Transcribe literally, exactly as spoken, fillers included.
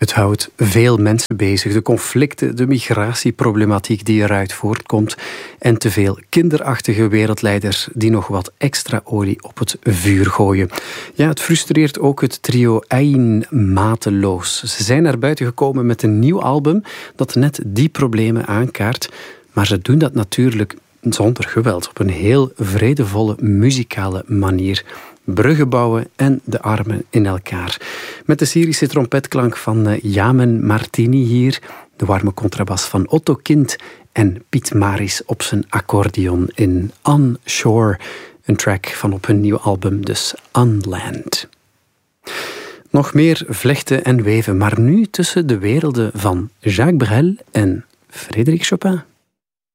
Het houdt veel mensen bezig. De conflicten, de migratieproblematiek die eruit voortkomt en te veel kinderachtige wereldleiders die nog wat extra olie op het vuur gooien. Ja, het frustreert ook het trio Ayin mateloos. Ze zijn naar buiten gekomen met een nieuw album dat net die problemen aankaart. Maar ze doen dat natuurlijk zonder geweld, op een heel vredevolle muzikale manier. Bruggen bouwen en de armen in elkaar. Met de Syrische trompetklank van Yamen Martini hier, de warme contrabas van Otto Kind en Piet Maris op zijn accordeon in On Shore, een track van op hun nieuw album, dus Unland. Nog meer vlechten en weven, maar nu tussen de werelden van Jacques Brel en Frédéric Chopin.